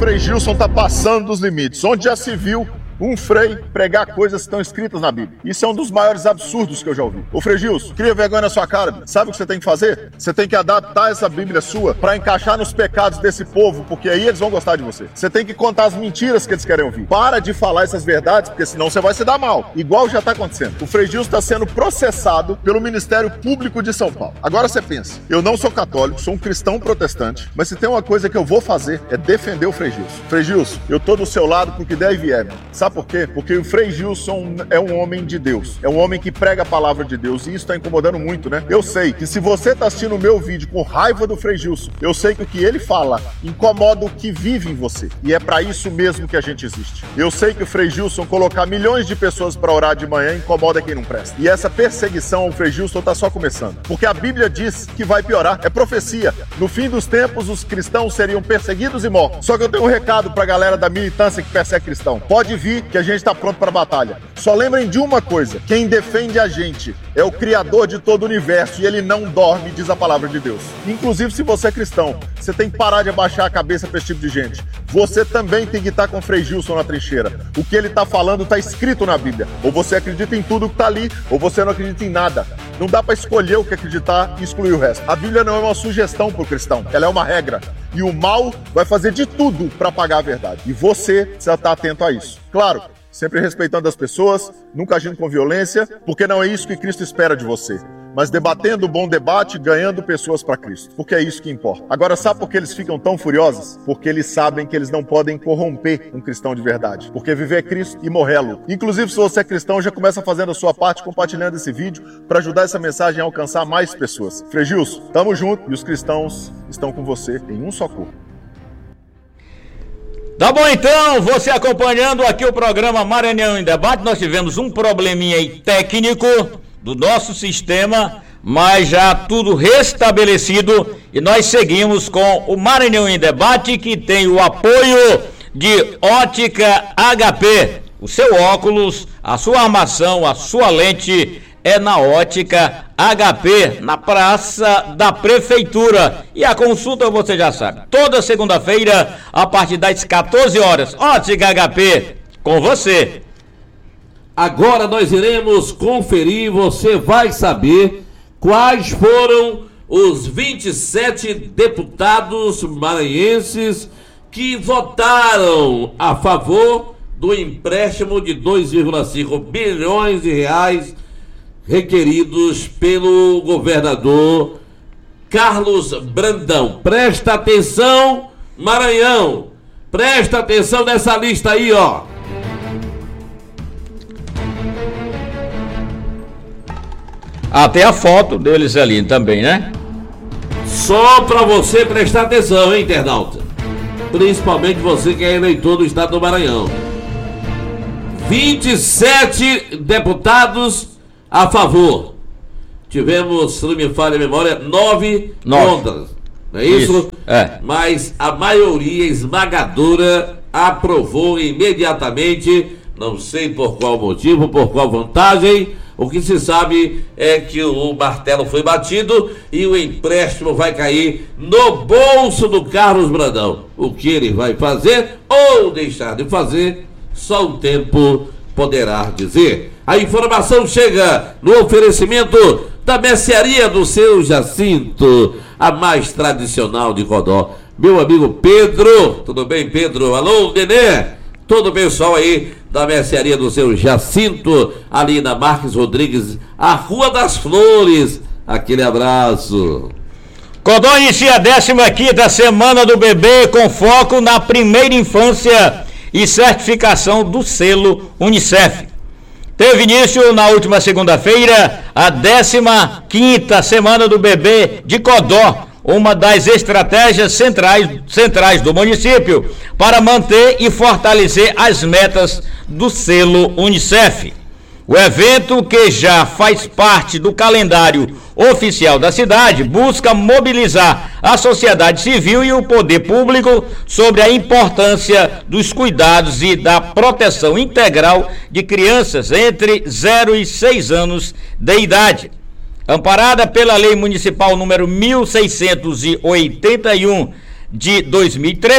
Frei Gilson tá passando dos limites. Onde já se viu um frei pregar coisas que estão escritas na Bíblia? Isso é um dos maiores absurdos que eu já ouvi. Ô Frei Gilson, cria vergonha na sua cara. Sabe o que você tem que fazer? Você tem que adaptar essa Bíblia sua para encaixar nos pecados desse povo, porque aí eles vão gostar de você. Você tem que contar as mentiras que eles querem ouvir. Para de falar essas verdades, porque senão você vai se dar mal. Igual já tá acontecendo. O Frei Gilson está sendo processado pelo Ministério Público de São Paulo. Agora você pensa, eu não sou católico, sou um cristão protestante, mas se tem uma coisa que eu vou fazer é defender o Frei Gilson. Frei Gilson, eu tô do seu lado porque der e vier. Sabe por quê? Porque o Frei Gilson é um homem de Deus. É um homem que prega a palavra de Deus. E isso está incomodando muito, né? Eu sei que se você está assistindo o meu vídeo com raiva do Frei Gilson, eu sei que o que ele fala incomoda o que vive em você. E é para isso mesmo que a gente existe. Eu sei que o Frei Gilson colocar milhões de pessoas para orar de manhã incomoda quem não presta. E essa perseguição ao Frei Gilson está só começando. Porque a Bíblia diz que vai piorar. É profecia. No fim dos tempos, os cristãos seriam perseguidos e mortos. Só que eu tenho um recado para a galera da militância que persegue cristão. Pode vir que a gente está pronto para a batalha. Só lembrem de uma coisa: quem defende a gente é o Criador de todo o universo e ele não dorme, diz a palavra de Deus. Inclusive, se você é cristão, você tem que parar de abaixar a cabeça para esse tipo de gente. Você também tem que estar com o Frei Gilson na trincheira. O que ele está falando está escrito na Bíblia. Ou você acredita em tudo que está ali, ou você não acredita em nada. Não dá para escolher o que acreditar e excluir o resto. A Bíblia não é uma sugestão para o cristão, ela é uma regra. E o mal vai fazer de tudo para apagar a verdade. E você precisa estar atento a isso. Claro, sempre respeitando as pessoas, nunca agindo com violência, porque não é isso que Cristo espera de você. Mas debatendo o bom debate, ganhando pessoas para Cristo, porque é isso que importa. Agora, sabe por que eles ficam tão furiosos? Porque eles sabem que eles não podem corromper um cristão de verdade. Porque viver é Cristo e morrê-lo. Inclusive, se você é cristão, já começa fazendo a sua parte, compartilhando esse vídeo, para ajudar essa mensagem a alcançar mais pessoas. Frei Gilson, tamo junto e os cristãos estão com você em um só corpo. Tá bom, então, você acompanhando aqui o programa Maranhão em Debate. Nós tivemos um probleminha aí técnico do nosso sistema, mas já tudo restabelecido e nós seguimos com o Maranhão em Debate, que tem o apoio de Ótica HP. O seu óculos, a sua armação, a sua lente é na Ótica HP, na Praça da Prefeitura. E a consulta você já sabe, toda segunda-feira a partir das 14 horas. Ótica HP, com você. Agora nós iremos conferir, você vai saber quais foram os 27 deputados maranhenses que votaram a favor do empréstimo de 2,5 bilhões de reais requeridos pelo governador Carlos Brandão. Presta atenção, Maranhão, presta atenção nessa lista aí, ó. Até a foto deles ali também, né? Só pra você prestar atenção, hein, internauta? Principalmente você que é eleitor do estado do Maranhão. 27 deputados a favor. Tivemos, se não me falha a memória, 9 contras. Não é isso? É. Mas a maioria esmagadora aprovou imediatamente. Não sei por qual motivo, por qual vantagem. O que se sabe é que o martelo foi batido e o empréstimo vai cair no bolso do Carlos Brandão. O que ele vai fazer ou deixar de fazer, só o tempo poderá dizer. A informação chega no oferecimento da mercearia do seu Jacinto, a mais tradicional de Codó. Meu amigo Pedro, tudo bem, Pedro? Alô, Nenê? Todo o pessoal aí da mercearia do seu Jacinto, ali na Marques Rodrigues, a Rua das Flores. Aquele abraço. Codó inicia a 15ª Semana do Bebê com foco na primeira infância e certificação do selo Unicef. Teve início na última segunda-feira a 15ª Semana do Bebê de Codó, uma das estratégias centrais do município para manter e fortalecer as metas do selo Unicef. O evento, que já faz parte do calendário oficial da cidade, busca mobilizar a sociedade civil e o poder público sobre a importância dos cuidados e da proteção integral de crianças entre 0 e 6 anos de idade. Amparada pela Lei Municipal número 1681 de 2013,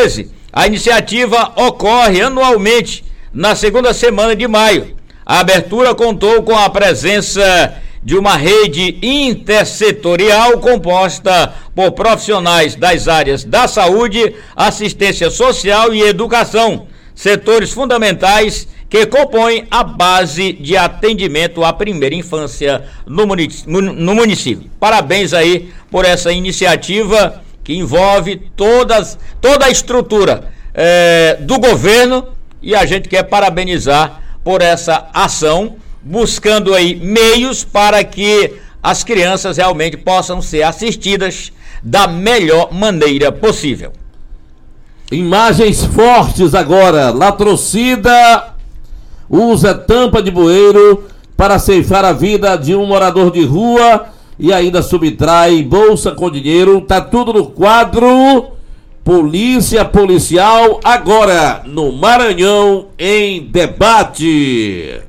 A iniciativa ocorre anualmente na segunda semana de maio. A abertura contou com a presença de uma rede intersetorial composta por profissionais das áreas da saúde, assistência social e educação, setores fundamentais que compõem a base de atendimento à primeira infância no município. Parabéns aí por essa iniciativa que envolve toda a estrutura do governo, e a gente quer parabenizar por essa ação, buscando aí meios para que as crianças realmente possam ser assistidas da melhor maneira possível. Imagens fortes agora. Latrocida usa tampa de bueiro para ceifar a vida de um morador de rua e ainda subtrai bolsa com dinheiro. Tá tudo no quadro. Policial agora no Maranhão em debate.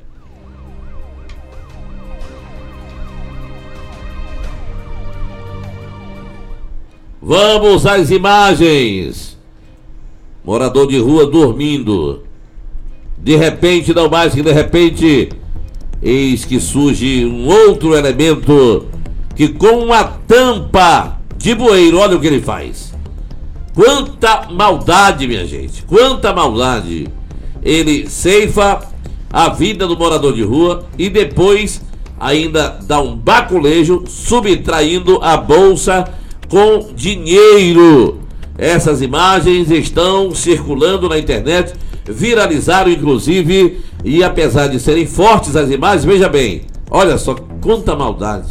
Vamos às imagens. Morador de rua dormindo. De repente, não mais que de repente, eis que surge um outro elemento que com uma tampa de bueiro, olha o que ele faz. Quanta maldade, minha gente, quanta maldade. Ele ceifa a vida do morador de rua e depois ainda dá um baculejo subtraindo a bolsa com dinheiro. Essas imagens estão circulando na internet, viralizaram inclusive, e apesar de serem fortes as imagens, veja bem, olha só quanta maldade.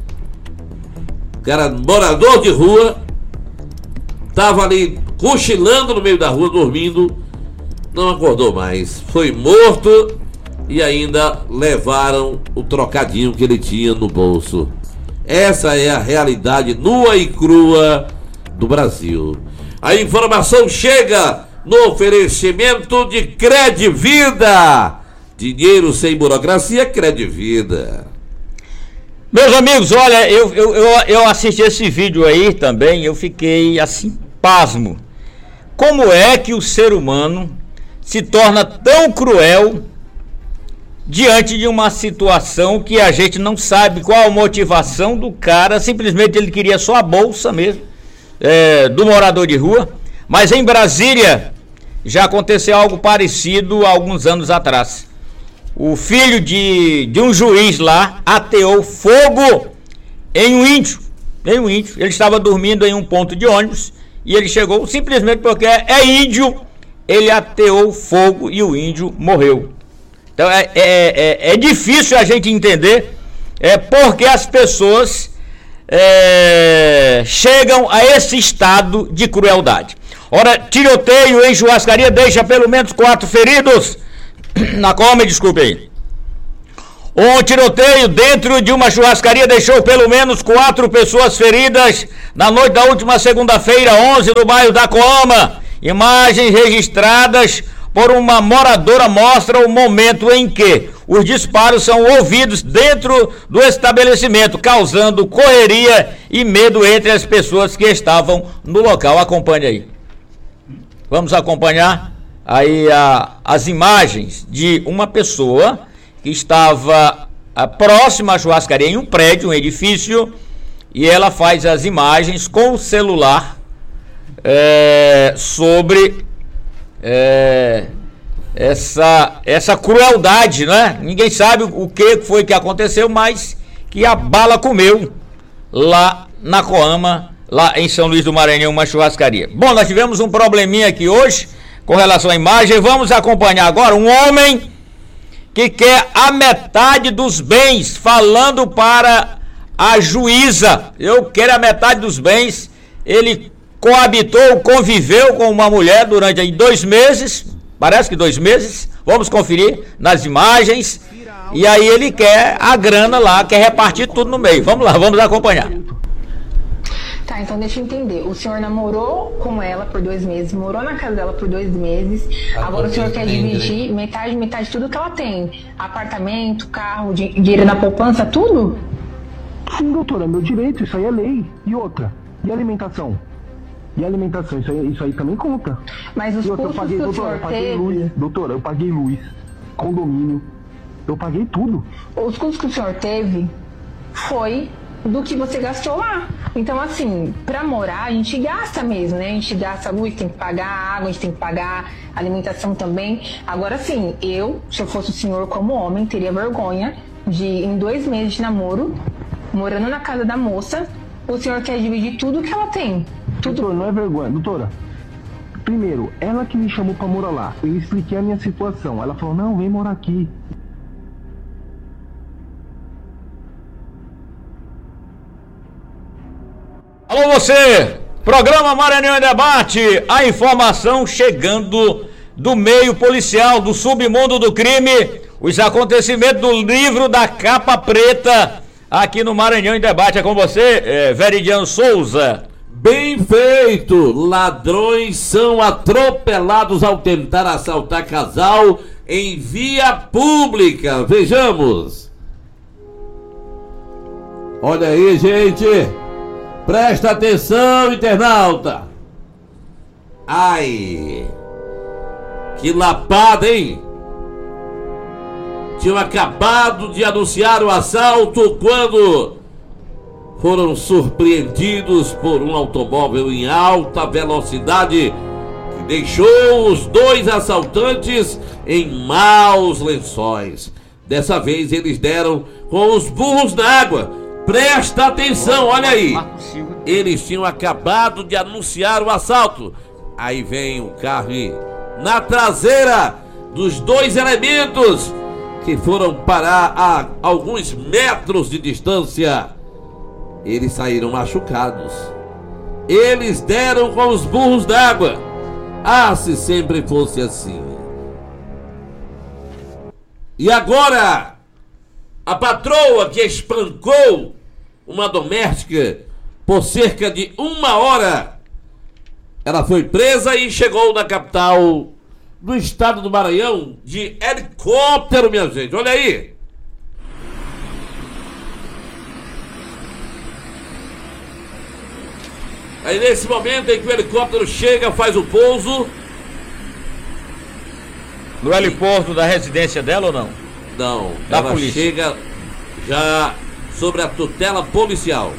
O cara, morador de rua, estava ali cochilando no meio da rua, dormindo, não acordou mais, foi morto e ainda levaram o trocadinho que ele tinha no bolso. Essa é a realidade nua e crua do Brasil. A informação chega no oferecimento de Credvida. Dinheiro sem burocracia, Credvida. Meus amigos, olha, eu assisti esse vídeo aí também, eu fiquei assim, pasmo. Como é que o ser humano se torna tão cruel diante de uma situação que a gente não sabe qual a motivação do cara? Simplesmente ele queria só a bolsa mesmo, do morador de rua. Mas em Brasília já aconteceu algo parecido há alguns anos atrás. O filho de um juiz lá ateou fogo em um índio. Ele estava dormindo em um ponto de ônibus e ele chegou simplesmente porque é índio. Ele ateou fogo e o índio morreu. Então é difícil a gente entender porque as pessoas chegam a esse estado de crueldade. Ora, tiroteio em churrascaria deixa pelo menos 4 feridos. Na Coama, desculpe aí. Um tiroteio dentro de uma churrascaria deixou pelo menos 4 pessoas feridas na noite da última segunda-feira, 11, no bairro da Coama. Imagens registradas por uma moradora mostram o momento em que os disparos são ouvidos dentro do estabelecimento, causando correria e medo entre as pessoas que estavam no local. Acompanhe aí. Vamos acompanhar aí as imagens de uma pessoa que estava próxima à churrascaria, em um prédio, um edifício, e ela faz as imagens com o celular sobre essa crueldade, né? Ninguém sabe o que foi que aconteceu, mas que a bala comeu lá na Coama, lá em São Luís do Maranhão, uma churrascaria. Bom, nós tivemos um probleminha aqui hoje com relação à imagem. Vamos acompanhar agora um homem que quer a metade dos bens, falando para a juíza: eu quero a metade dos bens. Ele conviveu com uma mulher durante 2 meses, parece que 2 meses, vamos conferir nas imagens, e aí ele quer a grana lá, quer repartir tudo no meio. Vamos lá, vamos acompanhar. Tá, então deixa eu entender. O senhor namorou com ela por 2 meses, morou na casa dela por 2 meses. Agora o senhor quer dividir metade tudo que ela tem. Apartamento, carro, dinheiro na poupança, tudo? Sim, doutora, meu direito, isso aí é lei. E outra, e alimentação? E alimentação, isso aí também conta. Mas os custos que o senhor teve... Doutora, eu paguei luz, condomínio, eu paguei tudo. Os custos que o senhor teve foi do que você gastou lá. Então, assim, pra morar, a gente gasta mesmo, né? A gente gasta luz, tem que pagar água, a gente tem que pagar alimentação também. Agora, sim, se eu fosse o senhor como homem, teria vergonha de, em 2 meses de namoro, morando na casa da moça, o senhor quer dividir tudo que ela tem. Tudo. Doutora, não é vergonha. Doutora, primeiro, ela que me chamou pra morar lá. Eu expliquei a minha situação. Ela falou, não, vem morar aqui. Alô você, programa Maranhão em Debate, a informação chegando do meio policial, do submundo do crime, os acontecimentos do livro da capa preta, aqui no Maranhão em Debate. É com você, Veridiano Souza. Bem feito! Ladrões são atropelados ao tentar assaltar casal em via pública. Vejamos. Olha aí, gente. Presta atenção, internauta. Ai, que lapada, hein? Tinham acabado de anunciar o assalto quando foram surpreendidos por um automóvel em alta velocidade que deixou os 2 assaltantes em maus lençóis. Dessa vez eles deram com os burros na água. Presta atenção, olha aí. Eles tinham acabado de anunciar o assalto. Aí vem o carro e, na traseira dos 2 elementos que foram parar a alguns metros de distância, eles saíram machucados. Eles deram com os burros d'água. Ah, se sempre fosse assim. E agora, a patroa que espancou uma doméstica por cerca de 1 hora, ela foi presa e chegou na capital do estado do Maranhão de helicóptero, minha gente. Olha aí. Aí nesse momento em que o helicóptero chega, faz o pouso. No heliporto da residência dela ou não? Não, da ela polícia. Chega já sobre a tutela policial.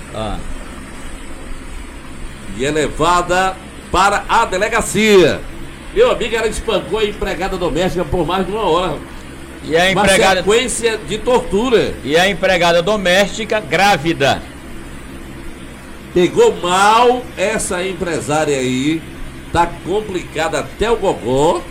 E é levada para a delegacia. Meu amigo, ela espancou a empregada doméstica por mais de 1 hora. E a empregada... Uma sequência de tortura. E a empregada doméstica grávida. Pegou mal essa empresária aí. Tá complicada até o gogó.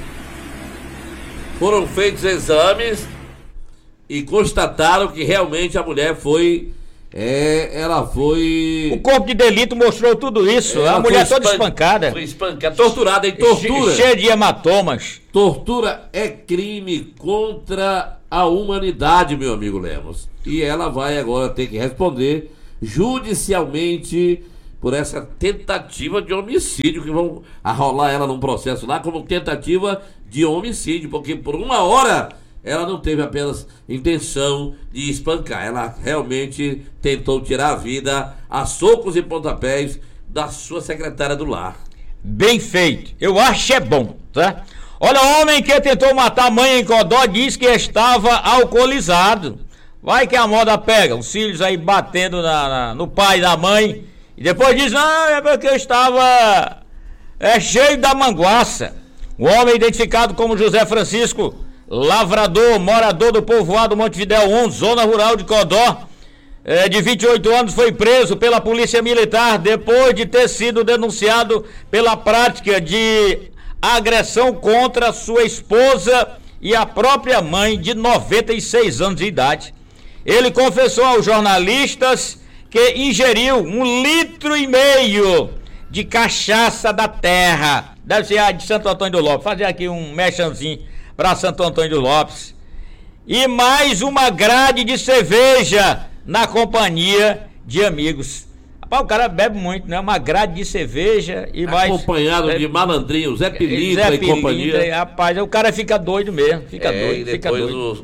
Foram feitos exames e constataram que realmente a mulher foi... ela foi... O corpo de delito mostrou tudo isso. A mulher toda espancada. Foi espancada, torturada em tortura. Cheia de hematomas. Tortura é crime contra a humanidade, meu amigo Lemos. E ela vai agora ter que responder judicialmente por essa tentativa de homicídio, que vão arrolar ela num processo lá como tentativa de homicídio, porque por 1 hora ela não teve apenas intenção de espancar, ela realmente tentou tirar a vida a socos e pontapés da sua secretária do lar. Bem feito, eu acho é bom, tá? Olha, o homem que tentou matar a mãe em Codó diz que estava alcoolizado. Vai que a moda pega, os filhos aí batendo no pai da mãe, e depois diz, não, é porque eu estava cheio da manguaça. O homem identificado como José Francisco Lavrador, morador do povoado Montevidéu 1, zona rural de Codó, de 28 anos, foi preso pela polícia militar depois de ter sido denunciado pela prática de agressão contra sua esposa e a própria mãe de 96 anos de idade. Ele confessou aos jornalistas que ingeriu 1,5 litro de cachaça da terra. Deve ser a de Santo Antônio do Lopes. Fazer aqui um mechanzinho para Santo Antônio do Lopes. E mais uma grade de cerveja na companhia de amigos. Rapaz, o cara bebe muito, né? Uma grade de cerveja e mais... Acompanhado de malandrinho, Zé Pilintra e companhia. Rapaz, o cara fica doido mesmo. Fica doido, fica doido.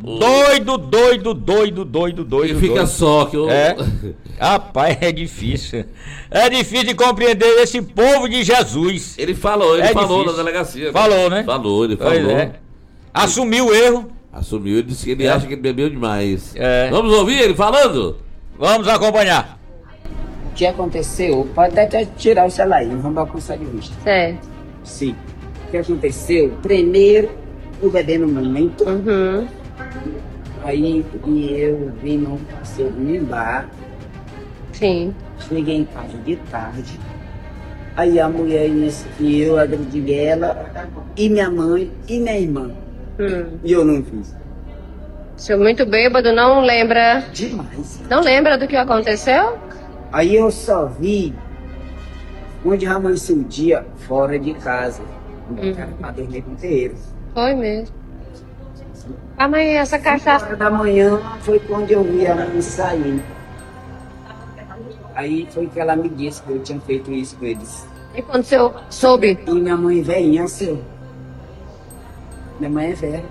Doido. E fica só. Que eu... Rapaz, é difícil. É difícil de compreender esse povo de Jesus. Ele falou na delegacia. Falou, né? Ele falou. Assumiu o erro. Assumiu, ele disse que ele acha que ele bebeu demais. Vamos ouvir ele falando? Vamos acompanhar. O que aconteceu? Pode até tirar o celular aí, vamos alcançar de vista. Certo. Sim. O que aconteceu? Primeiro, o bebê no momento. Uhum. Aí eu vim no segundo bar. Sim. Cheguei em casa de tarde. Aí a mulher disse que eu agredi ela, e minha mãe, e minha irmã. E eu não fiz. O senhor muito bêbado, não lembra? Demais. Não lembra do que aconteceu? Aí eu só vi onde amanheceu o dia fora de casa. Pra dormir com o terreiro. Foi mesmo. Amanhã essa cachaça... 5 horas da manhã foi quando eu vi ela me sair. Aí foi que ela me disse que eu tinha feito isso com eles. E quando o senhor soube? E minha mãe velhinha, seu. Minha mãe é velha.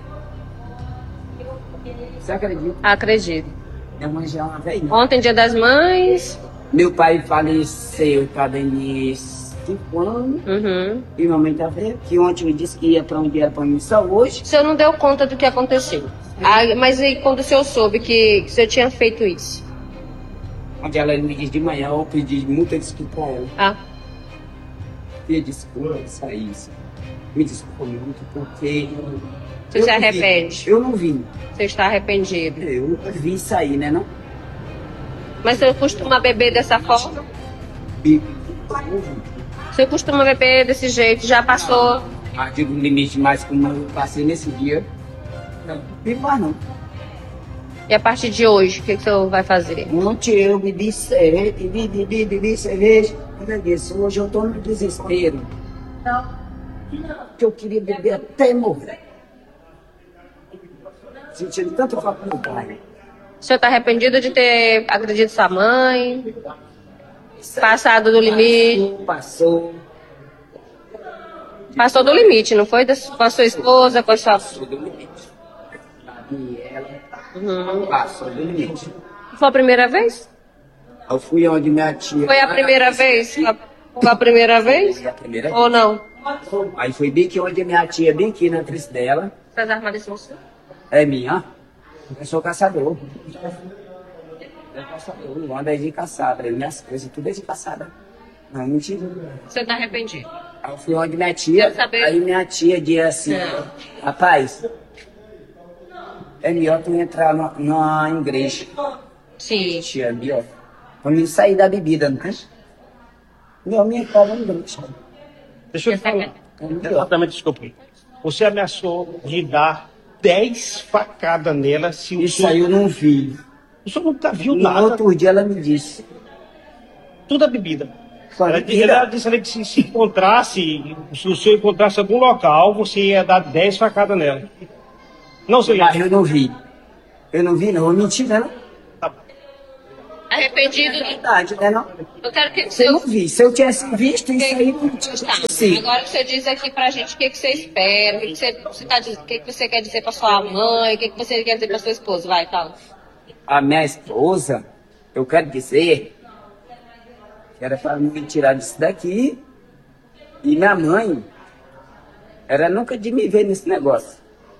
Você acredita? Acredito. Minha mãe já é uma velhinha. Ontem, dia das mães... Meu pai faleceu, tá dentro de 5 anos. Uhum. E minha mãe tá velha. Que ontem eu disse que ia pra onde era pra mim só hoje. O senhor não deu conta do que aconteceu. Mas e quando o senhor soube que o senhor tinha feito isso? Onde ela me disse de manhã, eu pedi muita desculpa a ela. Ah. Pedi desculpa, isso. Me desculpa muito, porque... Você se arrepende? Eu não vi. Você está arrependido? Eu nunca vi isso aí, né, não? Mas você costuma beber dessa forma? Você costuma beber desse jeito? Já passou? A partir do limite mais como eu passei nesse dia, não bebo mais não. E a partir de hoje, o que o senhor vai fazer? Ontem eu bebi cerveja. Como eu disse, hoje eu estou no desespero. Que eu queria beber até morrer. Sentindo tanta falta do pai. O senhor está arrependido de ter agredido sua mãe? Passado do limite? Passou. Passou do limite, não foi? Com a sua esposa, com a sua... Passou do limite. E ela passou do limite. Foi a primeira vez? Eu fui onde minha tia... Foi a primeira vez? Foi a primeira vez? Foi a primeira vez. Ou não? Aí foi bem que onde minha tia, bem aqui na atriz dela. Faz armada de você? É minha. Eu sou caçador. Eu caçador, eu ando aí de caçada. Minhas coisas, tudo é de caçada. Não, mentira. Você está arrependido? Aí eu fui onde minha tia, aí minha tia disse assim, rapaz, é melhor tu entrar numa igreja. Sim. Tia, é melhor. Pra mim sair da bebida, não é? Meu, minha cara não deixa. Deixa eu falar. Exatamente, desculpa. Você ameaçou de dar 10 facadas nela se o Isso senhor... aí eu não vi. O senhor nunca viu No nada. outro dia ela me disse. Tudo a bebida. Só Ela disse que se encontrasse, se o senhor encontrasse algum local, você ia dar 10 facadas nela. Não, senhor. Mas eu não vi. Eu não vi, não. É mentira, não. Tá bom. Arrependido? É verdade, né, não? Eu quero que Eu não vi. Se eu tivesse visto isso aí, não tinha acontecido. Agora você diz aqui pra gente o que você espera, o que você quer dizer pra sua mãe, o que você quer dizer pra sua esposa. Vai, fala. A minha esposa, eu quero dizer que era para me tirar disso daqui. E minha mãe, era nunca de me ver nesse negócio.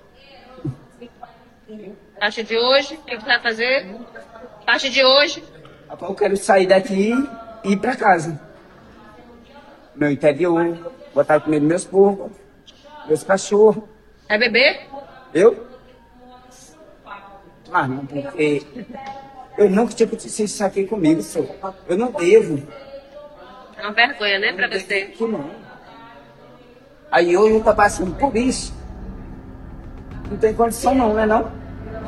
A partir de hoje, o que você vai fazer? A partir de hoje? Eu quero sair daqui e ir para casa. Meu interior, botar comida meus porcos, meus cachorros. Vai beber? Eu? Ah, não, porque eu nunca tinha acontecido isso aqui comigo, senhor. Eu não devo. É uma vergonha, né, pra você? Que não. Aí hoje eu tô passando por isso. Não tem condição não, né não?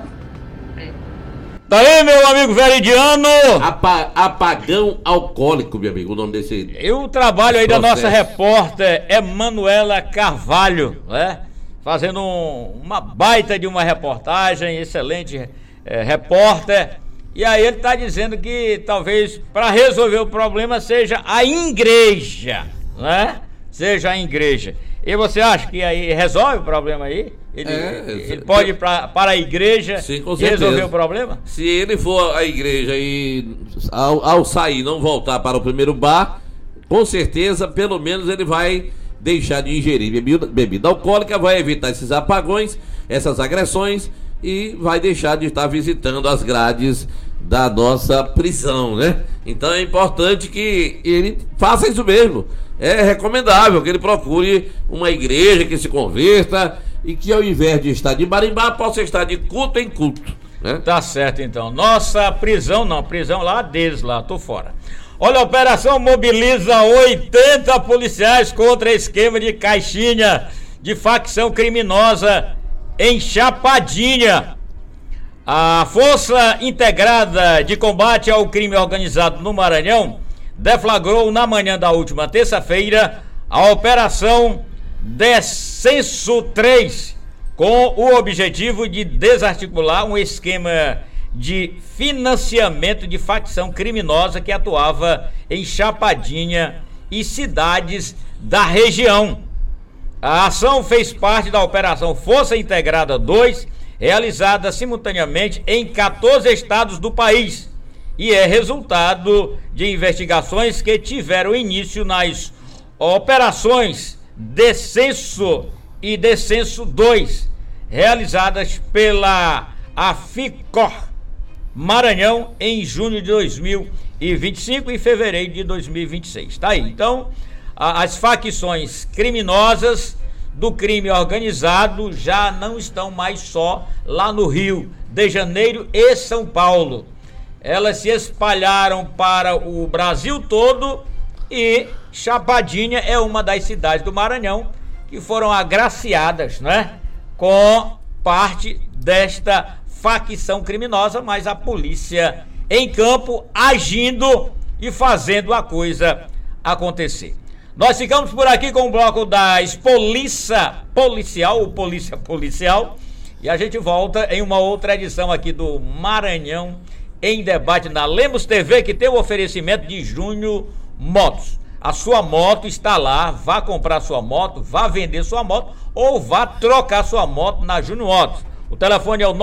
Daí, meu amigo Veridiano. Apagão alcoólico, meu amigo, o nome desse... Eu trabalho aí da processo. nossa repórter Emanuela Carvalho, né? Fazendo uma baita de uma reportagem, excelente repórter. E aí ele está dizendo que talvez para resolver o problema seja a igreja, né? Seja a igreja. E você acha que aí resolve o problema aí? Ele pode ir para a igreja. Sim, com e certeza. resolver o problema? Se ele for à igreja e ao sair não voltar para o primeiro bar, com certeza, pelo menos ele vai deixar de ingerir bebida alcoólica, vai evitar esses apagões, essas agressões e vai deixar de estar visitando as grades da nossa prisão, né? Então é importante que ele faça isso mesmo. É recomendável que ele procure uma igreja que se converta e que ao invés de estar de barimbá, possa estar de culto em culto, né? Tá certo então. Nossa prisão não, prisão lá deles lá, tô fora. Olha, a operação mobiliza 80 policiais contra esquema de caixinha de facção criminosa em Chapadinha. A Força Integrada de Combate ao Crime Organizado no Maranhão deflagrou na manhã da última terça-feira a Operação Descenso 3, com o objetivo de desarticular um esquema de financiamento de facção criminosa que atuava em Chapadinha e cidades da região. A ação fez parte da Operação Força Integrada 2, realizada simultaneamente em 14 estados do país, e é resultado de investigações que tiveram início nas operações Descenso e Descenso 2, realizadas pela AFICOR Maranhão em junho de 2025 e fevereiro de 2026. Tá aí. Então, as facções criminosas do crime organizado já não estão mais só lá no Rio de Janeiro e São Paulo. Elas se espalharam para o Brasil todo e Chapadinha é uma das cidades do Maranhão que foram agraciadas, né, com parte desta facção criminosa, mas a polícia em campo agindo e fazendo a coisa acontecer. Nós ficamos por aqui com o bloco das Polícia Policial, e a gente volta em uma outra edição aqui do Maranhão em Debate na Lemos TV, que tem o oferecimento de Júnior Motos. A sua moto está lá, vá comprar sua moto, vá vender sua moto ou vá trocar sua moto na Júnior Motos. O telefone é o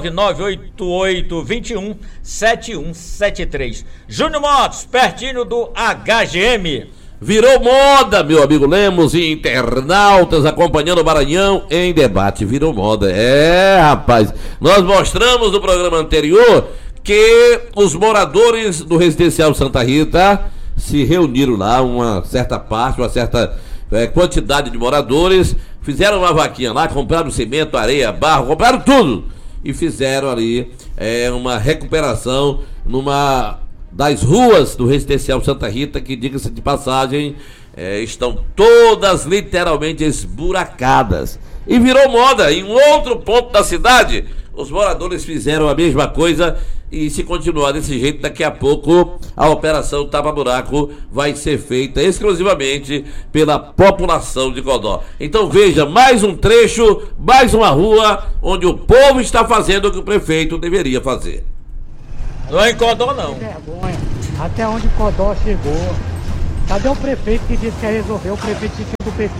99988217173. Júnior Motos, pertinho do HGM. Virou moda, meu amigo Lemos e internautas acompanhando o Maranhão em Debate. Virou moda. Rapaz, nós mostramos no programa anterior que os moradores do Residencial Santa Rita se reuniram lá, uma certa quantidade de moradores, fizeram uma vaquinha lá, compraram cimento, areia, barro, compraram tudo e fizeram ali uma recuperação numa das ruas do Residencial Santa Rita, que, diga-se de passagem, estão todas literalmente esburacadas. E virou moda. Em um outro ponto da cidade, os moradores fizeram a mesma coisa e, se continuar desse jeito, daqui a pouco a operação Tapa-Buraco vai ser feita exclusivamente pela população de Codó. Então veja, mais um trecho, mais uma rua onde o povo está fazendo o que o prefeito deveria fazer. Não é em Codó, não. Que vergonha. Até onde Codó chegou. Cadê o prefeito que disse que ia resolver? O prefeito do PT.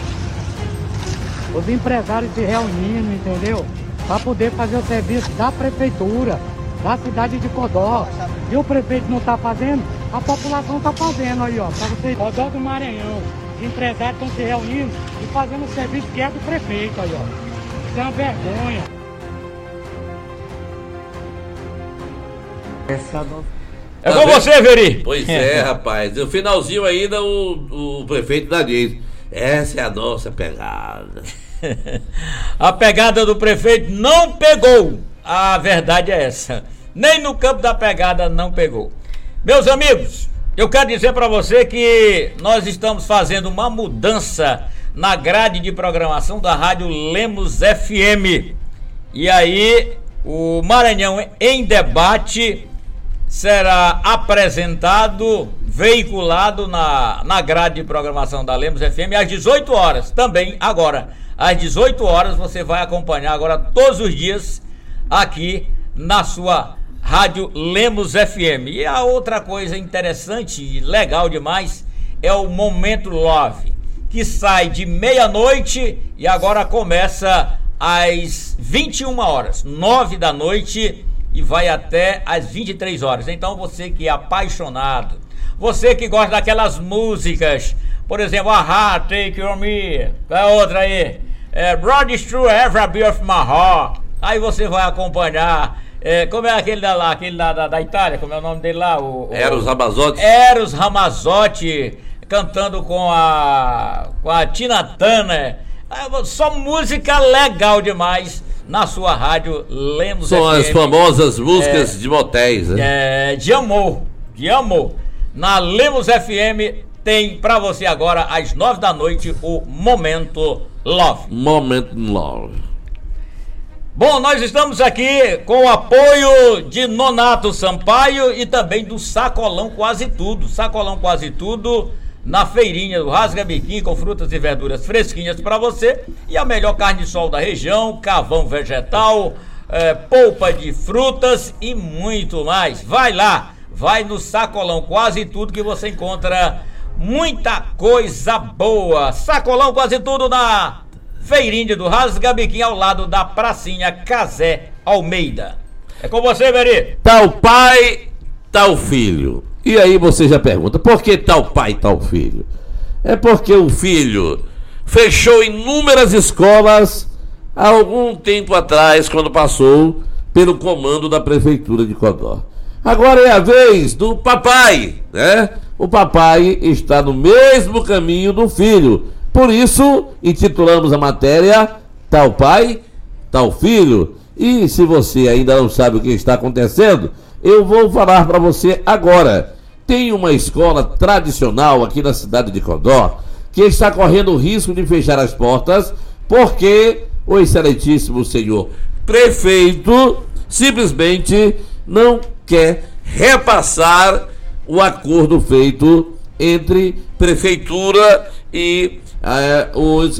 Os empresários se reunindo, entendeu? Para poder fazer o serviço da prefeitura, da cidade de Codó. E o prefeito não está fazendo, a população está fazendo aí, ó. Para vocês, Codó do Maranhão. Os empresários estão se reunindo e fazendo o serviço que é do prefeito aí, ó. Isso é uma vergonha. É com você, Veri. Pois rapaz. No finalzinho ainda o prefeito da diz: essa é a nossa pegada. A pegada do prefeito não pegou. A verdade é essa. Nem no campo da pegada não pegou. Meus amigos, eu quero dizer para você que nós estamos fazendo uma mudança na grade de programação da Rádio Lemos FM. E aí, o Maranhão em Debate será apresentado, veiculado na grade de programação da Lemos FM às 18 horas. Também agora, às 18 horas, você vai acompanhar agora todos os dias aqui na sua Rádio Lemos FM. E a outra coisa interessante e legal demais é o Momento Love, que sai de meia-noite e agora começa às 21 horas, 9 da noite, e vai até às 23 horas. Então você que é apaixonado, você que gosta daquelas músicas, por exemplo, Aha, Take On Me, qual é a outra aí? Broad True Every Beat of My Heart. Aí você vai acompanhar, como é aquele da Itália, como é o nome dele lá? Eros Ramazzotti. Eros Ramazzotti, cantando com a Tina Turner. Só música legal demais na sua rádio Lemos São FM. as famosas músicas de motéis, né? De amor. Na Lemos FM tem pra você agora às 9 da noite o Momento Love. Momento Love. Bom, nós estamos aqui com o apoio de Nonato Sampaio e também do Sacolão Quase Tudo. Sacolão Quase Tudo na feirinha do Rasga Biquinho, com frutas e verduras fresquinhas para você, e a melhor carne de sol da região, carvão vegetal, polpa de frutas e muito mais. Vai lá, vai no Sacolão Quase Tudo que você encontra muita coisa boa. Sacolão Quase Tudo na feirinha do Rasga Biquinho, ao lado da pracinha Casé Almeida. É com você, Beri. Tal pai, tal filho. E aí você já pergunta, por que tal pai, tal filho? É porque o filho fechou inúmeras escolas há algum tempo atrás, quando passou pelo comando da Prefeitura de Codó. Agora é a vez do papai, né? O papai está no mesmo caminho do filho. Por isso, intitulamos a matéria Tal Pai, Tal Filho. E se você ainda não sabe o que está acontecendo, eu vou falar para você agora. Tem uma escola tradicional aqui na cidade de Codó que está correndo o risco de fechar as portas porque o excelentíssimo senhor prefeito simplesmente não quer repassar o acordo feito entre prefeitura e os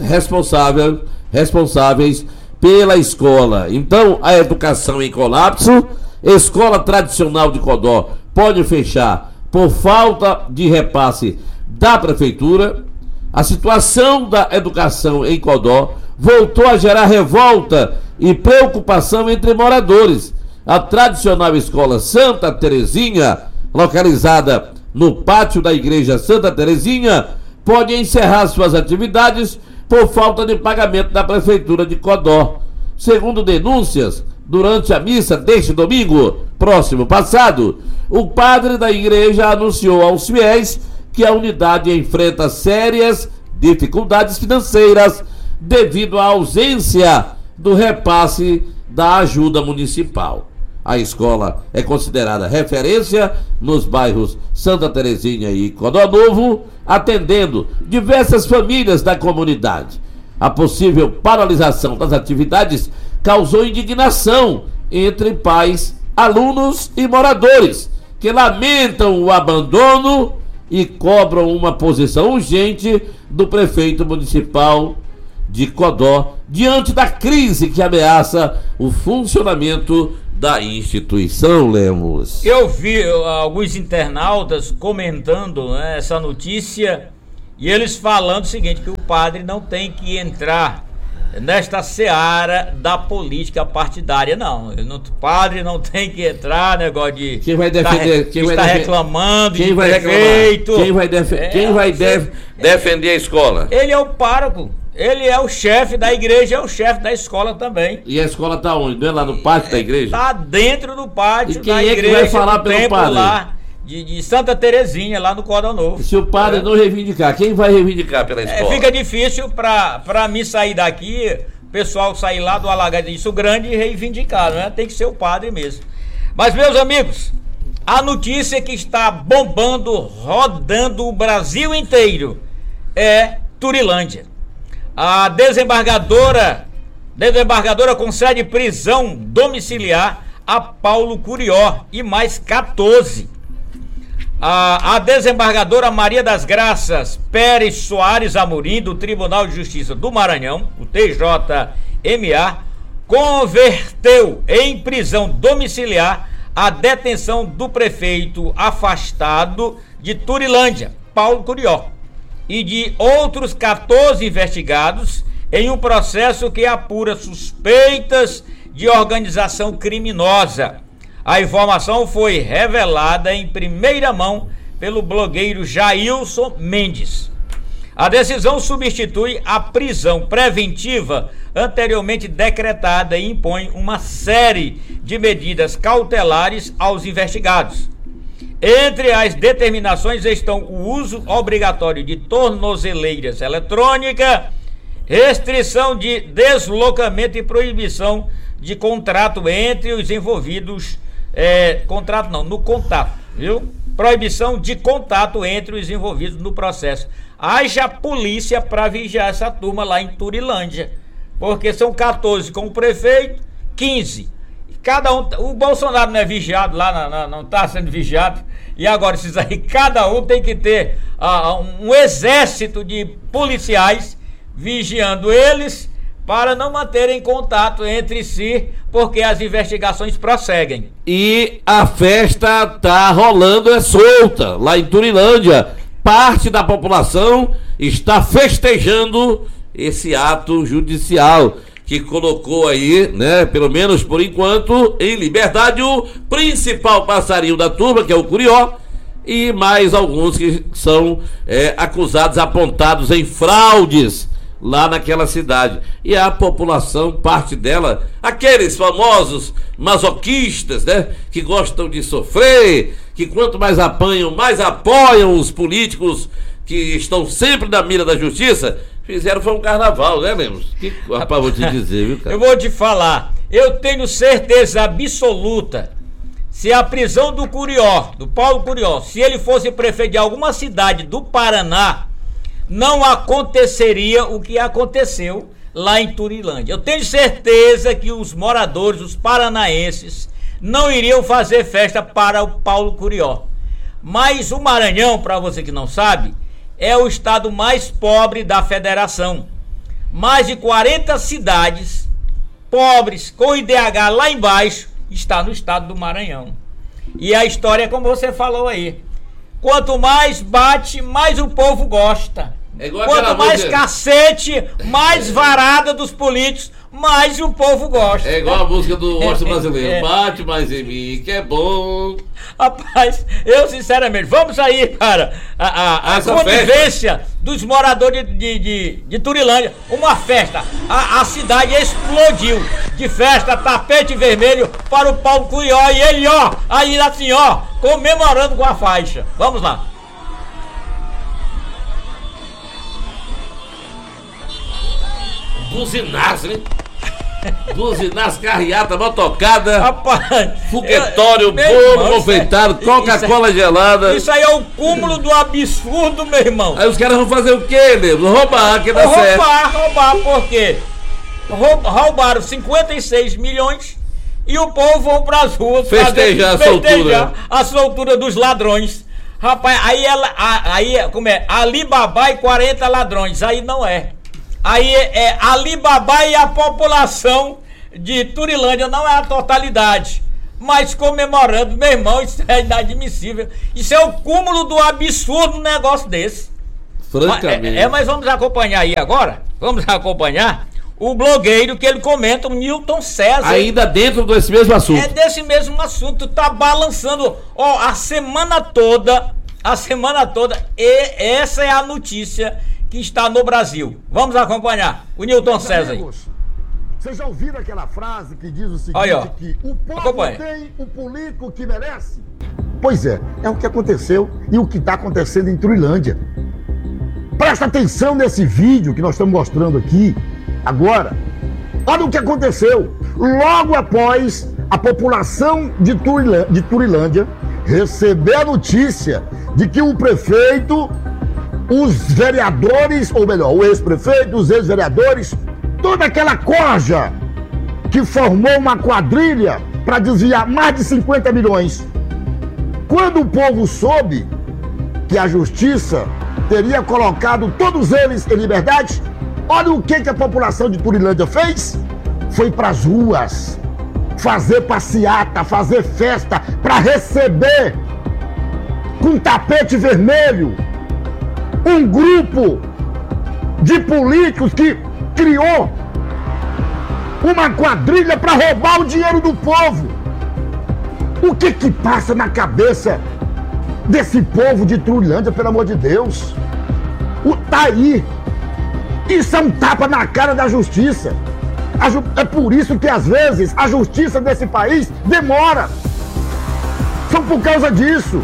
responsáveis pela escola. Então, a educação em colapso, escola tradicional de Codó pode fechar por falta de repasse da prefeitura. A situação da educação em Codó voltou a gerar revolta e preocupação entre moradores. A tradicional escola Santa Terezinha, localizada no pátio da igreja Santa Terezinha, pode encerrar suas atividades por falta de pagamento da prefeitura de Codó. Segundo denúncias, durante a missa deste domingo próximo passado, o padre da igreja anunciou aos fiéis que a unidade enfrenta sérias dificuldades financeiras devido à ausência do repasse da ajuda municipal. A escola é considerada referência nos bairros Santa Terezinha e Codó Novo, atendendo diversas famílias da comunidade. A possível paralisação das atividades causou indignação entre pais, alunos e moradores, que lamentam o abandono e cobram uma posição urgente do prefeito municipal de Codó diante da crise que ameaça o funcionamento da instituição, Lemos. Eu vi alguns internautas comentando, né, essa notícia, e eles falando o seguinte, que o padre não tem que entrar nesta seara da política partidária. Não, o padre não tem que entrar, negócio de quem vai defender, reclamando, quem vai prefeito. Quem vai defender a escola? Ele é o pároco. Ele é o chefe da igreja, é o chefe da escola também. E a escola tá onde? Não é lá no pátio da igreja? Tá dentro do pátio da igreja. E quem é que vai falar pelo padre? Lá de Santa Terezinha, lá no Codó Novo. Se o padre não reivindicar, quem vai reivindicar pela escola? Fica difícil pra mim sair daqui, o pessoal sair lá do Alagadiço Grande e reivindicar, né? Tem que ser o padre mesmo. Mas, meus amigos, a notícia que está bombando, rodando o Brasil inteiro, é Turilândia. A desembargadora concede prisão domiciliar a Paulo Curió e mais 14. A desembargadora Maria das Graças Pérez Soares Amorim, do Tribunal de Justiça do Maranhão, o TJMA, converteu em prisão domiciliar a detenção do prefeito afastado de Turilândia, Paulo Curió, e de outros 14 investigados em um processo que apura suspeitas de organização criminosa. A informação foi revelada em primeira mão pelo blogueiro Jailson Mendes. A decisão substitui a prisão preventiva anteriormente decretada e impõe uma série de medidas cautelares aos investigados. Entre as determinações estão o uso obrigatório de tornozeleiras eletrônicas, restrição de deslocamento e proibição de contrato entre os envolvidos, no contato, viu? Proibição de contato entre os envolvidos no processo. Haja polícia para vigiar essa turma lá em Turilândia, porque são 14 com o prefeito, 15. Cada um, o Bolsonaro não é vigiado lá, não está sendo vigiado, e agora esses aí, cada um tem que ter um exército de policiais vigiando eles para não manterem contato entre si, porque as investigações prosseguem. E a festa tá rolando solta lá em Turilândia. Parte da população está festejando esse ato judicial que colocou aí, né, pelo menos por enquanto, em liberdade o principal passarinho da turma, que é o Curió, e mais alguns que são acusados, apontados em fraudes lá naquela cidade. E a população, parte dela, aqueles famosos masoquistas, né, que gostam de sofrer, que quanto mais apanham, mais apoiam os políticos que estão sempre na mira da justiça, fizeram foi um carnaval, né, Lemos? Que rapaz, vou te dizer, viu, cara? Eu vou te falar, eu tenho certeza absoluta, se a prisão do Curió, do Paulo Curió, se ele fosse prefeito de alguma cidade do Paraná, não aconteceria o que aconteceu lá em Turilândia. Eu tenho certeza que os moradores, os paranaenses, não iriam fazer festa para o Paulo Curió. Mas o Maranhão, para você que não sabe, é o estado mais pobre da federação. Mais de 40 cidades pobres com IDH lá embaixo está no estado do Maranhão. E a história é como você falou aí. Quanto mais bate, mais o povo gosta. Quanto mais cacete, mais varada dos políticos, mais o povo gosta. É igual a música do Washington brasileiro. Bate mais em mim, que é bom. Rapaz, eu sinceramente, vamos aí para a convivência dos moradores de Turilândia. Uma festa. A cidade explodiu de festa, tapete vermelho para o Paulo Curió. E ele, aí assim, comemorando com a faixa. Vamos lá. Buzinaço, hein? Buzinaço, carreata, motocada, rapaz, foguetório, bolo confeitado, Coca-Cola gelada. Isso aí é o cúmulo do absurdo, meu irmão. Aí os caras vão fazer o quê, Lemos? Roubar, que dá certo. Roubar, por quê? Roubaram 56 milhões e o povo vão pras ruas festejar a soltura dos ladrões. Rapaz, como é? Alibaba e 40 ladrões, aí não é. Aí é Alibaba e a população de Turilândia, não é a totalidade. Mas comemorando, meu irmão, isso é inadmissível. Isso é o cúmulo do absurdo, um negócio desse. Francamente. Mas vamos acompanhar aí agora. Vamos acompanhar o blogueiro que ele comenta, o Newton César. Ainda dentro desse mesmo assunto. É desse mesmo assunto, tá balançando a semana toda. E essa é a notícia que está no Brasil. Vamos acompanhar o Newton César aí. Vocês já ouviram aquela frase que diz o seguinte, que o povo tem o político que merece? Pois é o que aconteceu e o que está acontecendo em Turilândia. Presta atenção nesse vídeo que nós estamos mostrando aqui agora. Olha o que aconteceu. Logo após a população de Turilândia receber a notícia de que o prefeito, os vereadores, ou melhor, o ex-prefeito, os ex-vereadores, toda aquela corja que formou uma quadrilha para desviar mais de 50 milhões. Quando o povo soube que a justiça teria colocado todos eles em liberdade, olha o que a população de Turilândia fez. Foi para as ruas. fazer passeata, fazer festa para receber com tapete vermelho um grupo de políticos que criou uma quadrilha para roubar o dinheiro do povo. O que passa na cabeça desse povo de Truilândia, pelo amor de Deus? Tá aí. Isso é um tapa na cara da justiça. É por isso que às vezes a justiça desse país demora. São por causa disso.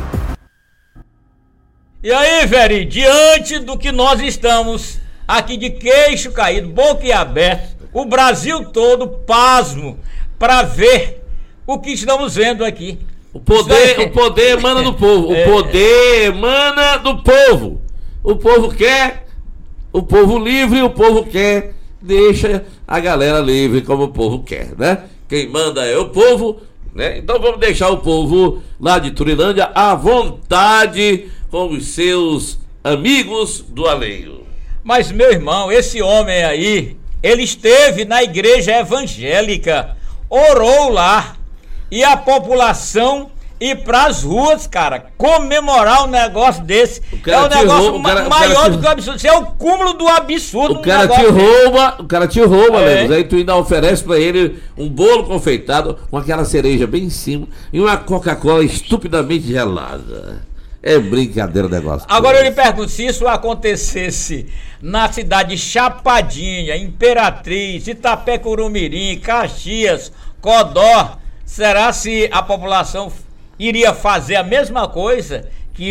E aí, Veri, diante do que nós estamos aqui de queixo caído, boca aberta, o Brasil todo pasmo para ver o que estamos vendo aqui. O poder emana do povo. O poder emana do povo. O povo quer, o povo livre, o povo quer, deixa a galera livre como o povo quer, né? Quem manda é o povo, né? Então vamos deixar o povo lá de Truilândia à vontade com os seus amigos do alheio. Mas, meu irmão, esse homem aí, ele esteve na igreja evangélica, orou lá, e a população ir pras ruas, cara, comemorar um negócio desse. É um negócio maior do que o absurdo. Isso é o cúmulo do absurdo. O cara te rouba, Lemos. Aí tu ainda oferece pra ele um bolo confeitado com aquela cereja bem em cima e uma Coca-Cola estupidamente gelada. É brincadeira o negócio. Agora eu lhe pergunto, se isso acontecesse na cidade de Chapadinha, Imperatriz, Itapé-Curumirim, Caxias, Codó, será se a população iria fazer a mesma coisa que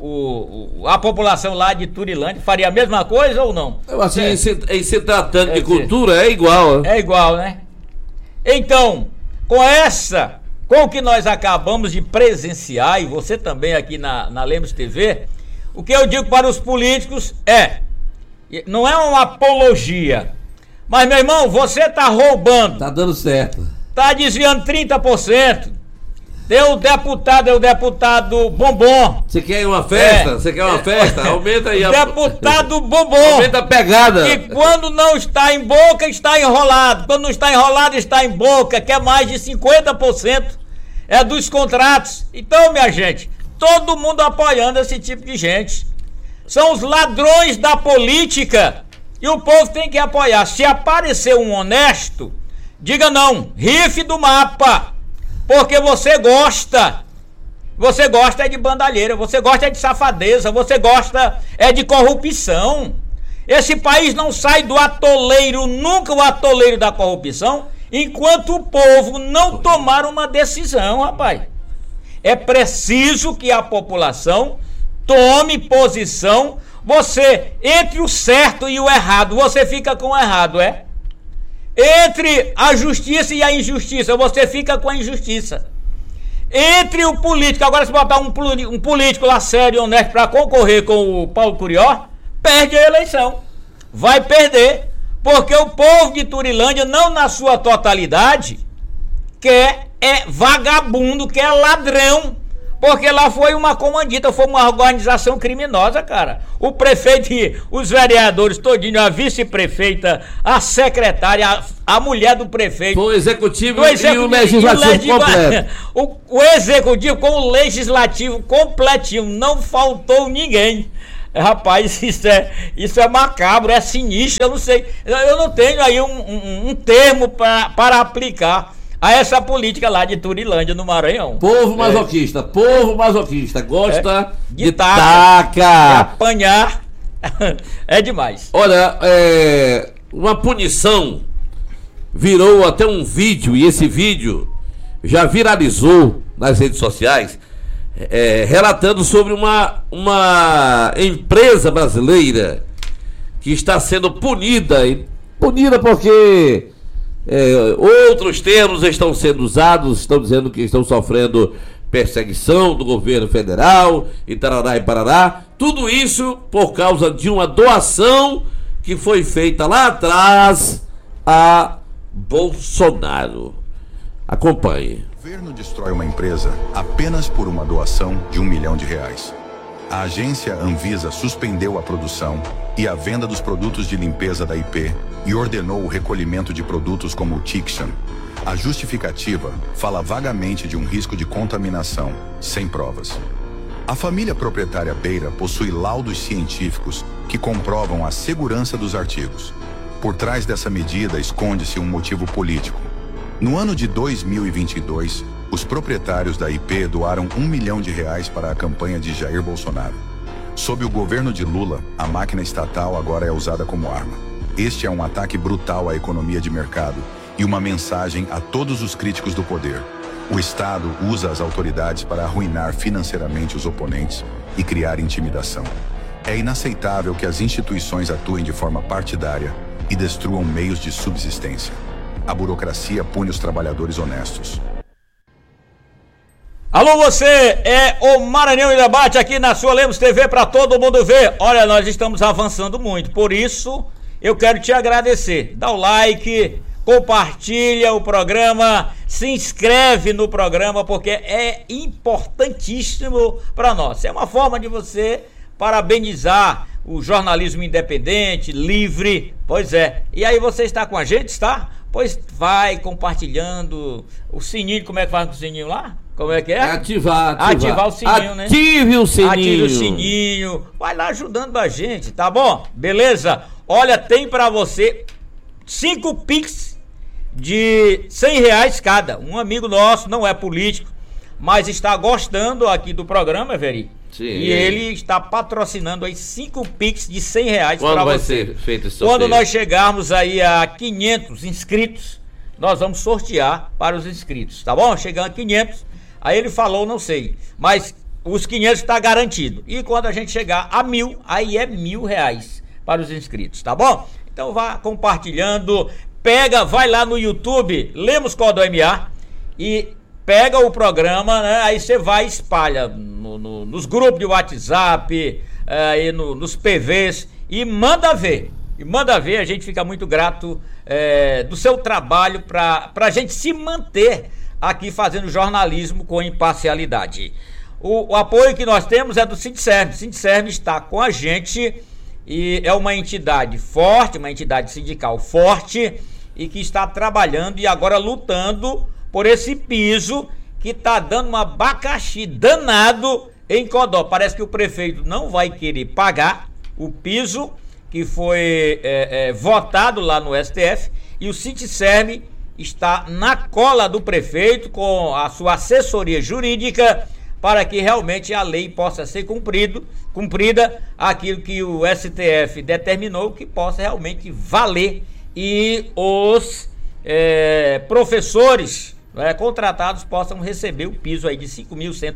a população lá de Truilândia faria a mesma coisa ou não? Assim, em se tratando de cultura, é igual. É igual, né? Então, com o que nós acabamos de presenciar, e você também aqui na Lemos TV, o que eu digo para os políticos não é uma apologia, mas, meu irmão, você tá roubando. Tá dando certo. Tá desviando 30%. O deputado Bombom. Você quer uma festa? Você quer uma festa? Aumenta aí. Deputado Bombom. Aumenta a pegada. E quando não está em boca, está enrolado. Quando não está enrolado, está em boca, que é mais de 50% dos contratos. Então, minha gente, todo mundo apoiando esse tipo de gente. São os ladrões da política e o povo tem que apoiar. Se aparecer um honesto, diga não, rife do mapa. Porque você gosta de bandalheira, você gosta de safadeza, você gosta de corrupção. Esse país não sai do atoleiro, nunca o atoleiro da corrupção, enquanto o povo não tomar uma decisão, rapaz. É preciso que a população tome posição. Você, entre o certo e o errado, você fica com o errado, Entre a justiça e a injustiça, você fica com a injustiça. Entre o político, agora se botar um político lá sério e honesto para concorrer com o Paulo Curió, perde a eleição. Vai perder, porque o povo de Truilândia, não na sua totalidade, quer vagabundo, quer ladrão. Porque lá foi uma comandita, foi uma organização criminosa, cara. O prefeito e os vereadores todinho, a vice-prefeita, a secretária, a mulher do prefeito. O executivo e o legislativo completo. O executivo com o legislativo completinho, não faltou ninguém. Rapaz, isso é macabro, é sinistro, eu não sei. Eu não tenho aí um termo para aplicar a essa política lá de Truilândia, no Maranhão. Povo masoquista, gosta de taca, de apanhar, é demais. Olha, uma punição virou até um vídeo, e esse vídeo já viralizou nas redes sociais, relatando sobre uma empresa brasileira que está sendo punida porque outros termos estão sendo usados, estão dizendo que estão sofrendo perseguição do governo federal e tarará e parará. Tudo isso por causa de uma doação que foi feita lá atrás a Bolsonaro. Acompanhe. O governo destrói uma empresa apenas por uma doação de R$1 milhão. a agência Anvisa suspendeu a produção e a venda dos produtos de limpeza da IP e ordenou o recolhimento de produtos como o Tixan. A justificativa fala vagamente de um risco de contaminação, sem provas. A família proprietária Beira possui laudos científicos que comprovam a segurança dos artigos. Por trás dessa medida esconde-se um motivo político. No ano de 2022, os proprietários da IP doaram R$1 milhão para a campanha de Jair Bolsonaro. Sob o governo de Lula, a máquina estatal agora é usada como arma. Este é um ataque brutal à economia de mercado e uma mensagem a todos os críticos do poder. O Estado usa as autoridades para arruinar financeiramente os oponentes e criar intimidação. É inaceitável que as instituições atuem de forma partidária e destruam meios de subsistência. A burocracia pune os trabalhadores honestos. Alô, você, é o Maranhão em Debate aqui na sua Lemos TV para todo mundo ver. Olha, nós estamos avançando muito, por isso eu quero te agradecer. Dá o like, compartilha o programa, se inscreve no programa, porque é importantíssimo para nós. É uma forma de você parabenizar o jornalismo independente, livre, pois é. E aí você está com a gente, está? Pois vai compartilhando o sininho, como é que faz com o sininho lá? Como é que é? Ativar o sininho, né? Ative o sininho. Ative o sininho. Vai lá ajudando a gente, tá bom? Beleza? Olha, tem pra você 5 Pix de R$100 cada. Um amigo nosso, não é político, mas está gostando aqui do programa, Veri. Sim. E ele está patrocinando aí 5 Pix de R$100 Quando pra vai você. ser feito esse sorteio? Quando nós chegarmos aí a 500 inscritos, nós vamos sortear para os inscritos, tá bom? Chegando a 500, aí ele falou, não sei, mas os 500 está garantido. E quando a gente chegar a 1.000, aí é R$1.000 para os inscritos, tá bom? Então vá compartilhando, vai lá no YouTube, Lemos Código MA e pega o programa, né? Aí você vai e espalha nos grupos de WhatsApp, aí nos PVs e manda ver. E manda ver, a gente fica muito grato do seu trabalho para a gente se manter aqui fazendo jornalismo com imparcialidade. O apoio que nós temos é do Sindserm. O Sindserm está com a gente e é uma entidade forte, uma entidade sindical forte e que está trabalhando e agora lutando por esse piso que está dando um abacaxi danado em Codó. Parece que o prefeito não vai querer pagar o piso que foi votado lá no STF e o Sindserm está na cola do prefeito com a sua assessoria jurídica para que realmente a lei possa ser cumprida, aquilo que o STF determinou que possa realmente valer e os professores contratados possam receber o piso aí de R$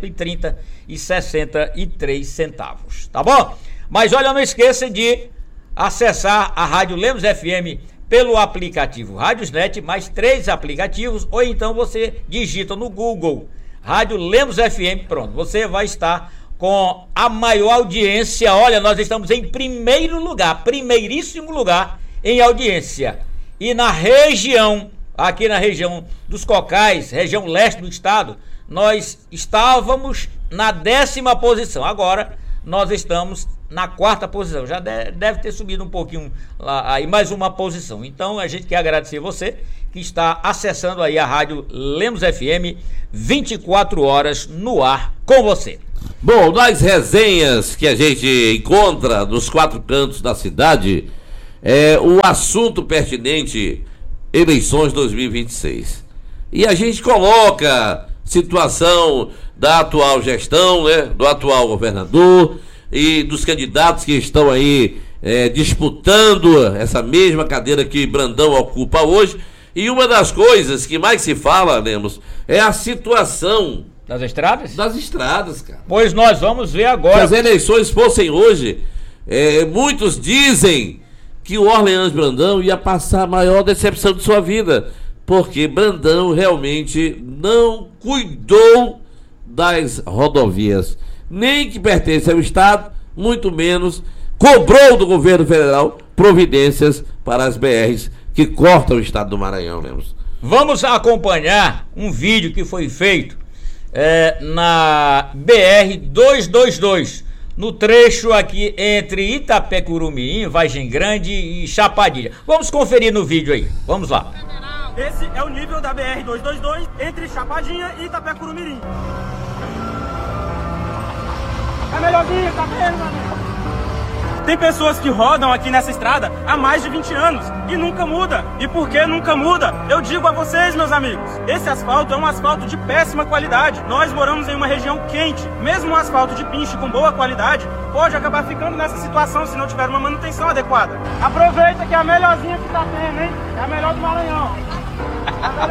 5.130,63, tá bom? Mas olha, não esqueça de acessar a Rádio Lemos FM pelo aplicativo Rádiosnet, mais 3 aplicativos, ou então você digita no Google Rádio Lemos FM, pronto, você vai estar com a maior audiência. Olha, nós estamos em primeiro lugar, primeiríssimo lugar em audiência. E na região, aqui na região dos Cocais, região leste do estado, nós estávamos na 10ª posição, agora nós estamos na 4ª posição, já deve ter subido um pouquinho lá, aí mais uma posição. Então a gente quer agradecer você que está acessando aí a Rádio Lemos FM 24 horas no ar com você. Bom, nas resenhas que a gente encontra nos 4 cantos da cidade, o assunto pertinente, eleições 2026. E a gente coloca situação da atual gestão, né, do atual governador e dos candidatos que estão aí disputando essa mesma cadeira que Brandão ocupa hoje. E uma das coisas que mais se fala, Lemos, é a situação das estradas? Das estradas, cara. Pois nós vamos ver agora. Se as eleições fossem hoje, muitos dizem que o Orleans Brandão ia passar a maior decepção de sua vida, porque Brandão realmente não cuidou das rodovias, nem que pertence ao Estado, muito menos cobrou do governo federal providências para as BRs que cortam o estado do Maranhão, Lemos. Vamos acompanhar um vídeo que foi feito na BR-222, no trecho aqui entre Itapecuru-Mirim, Vargem Grande e Chapadilha. Vamos conferir no vídeo aí, vamos lá. Esse é o nível da BR-222 entre Chapadinha e Itapecuru-Mirim. Tá melhorzinho, tá vendo, meu amigo? Tem pessoas que rodam aqui nessa estrada há mais de 20 anos e nunca muda. E por que nunca muda? Eu digo a vocês, meus amigos, esse asfalto é um asfalto de péssima qualidade. Nós moramos em uma região quente. Mesmo um asfalto de pinche com boa qualidade pode acabar ficando nessa situação se não tiver uma manutenção adequada. Aproveita que é a melhorzinha que tá tendo, hein? É a melhor do Maranhão.